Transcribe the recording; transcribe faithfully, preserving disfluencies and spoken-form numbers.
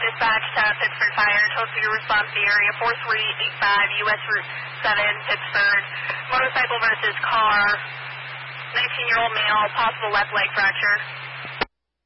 dispatch to Pittsburgh Fire. Told you to respond to the area four three eight five U S Route seven, Pittsburgh. Motorcycle versus car. nineteen-year-old male, possible left leg fracture.